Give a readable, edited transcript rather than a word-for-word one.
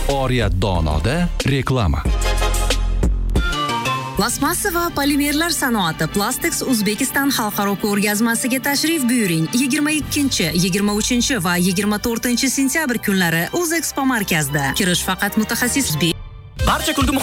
Oriyat Donoda reklama. Plastmassa va polimerlar sanoati Plastex Uzbekistan xalqaro ko'rgazmasiga tashrif buyuring. 22, 23 va 24 sentyabr kunlari O'zexpo markazida. Kirish faqat mutaxassis Barcha kulgi